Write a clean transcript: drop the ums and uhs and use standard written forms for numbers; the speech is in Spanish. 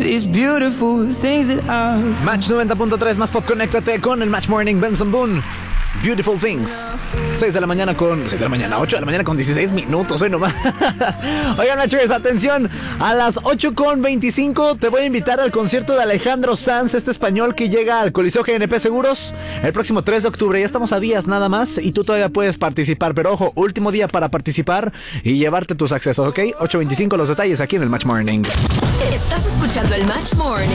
Match 90.3 más pop, conéctate con el Match Morning, Benson Boone. Beautiful Things. 6 de la mañana, 8 de la mañana con 16 minutos, hoy nomás. Oigan, Matchers, atención. A las 8:25 te voy a invitar al concierto de Alejandro Sanz, este español que llega al Coliseo GNP Seguros el próximo 3 de octubre. Ya estamos a días nada más y tú todavía puedes participar. Pero ojo, último día para participar y llevarte tus accesos, ¿ok? 8:25 los detalles aquí en el Match Morning. Estás escuchando el Match Morning.